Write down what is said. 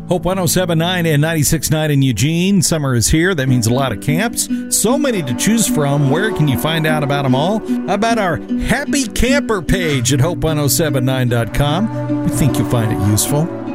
Hope 107.9 and 96.9 in Eugene. Summer is here. That means a lot of camps. So many to choose from. Where can you find out about them all? How about our Happy Camper page at hope1079.com? We think you'll find it useful.